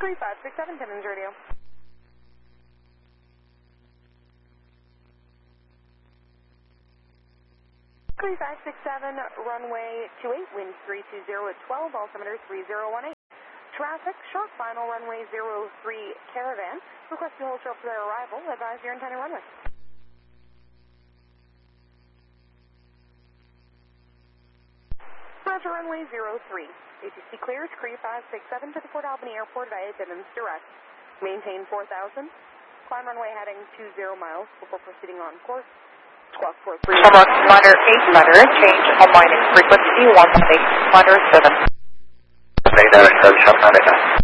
3567, Timmins Radio. 3567, runway 28, wind 320 at 12, altimeter 3018. Traffic, short final, runway 03, Caravan. Request to hold short for their arrival. Advise your intended runway. Roger, runway 03. ATC clears, Cree 567 to the Port Albany Airport via Timmins Direct. Maintain 4000. Climb runway heading 20 miles before proceeding on course. 1243. Minor 8 letter, change aligning frequency 118, minor 7. Radar,